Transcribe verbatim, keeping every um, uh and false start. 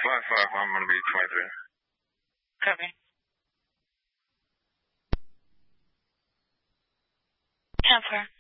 five five, I'm going to be twenty-three. Copy. ten four.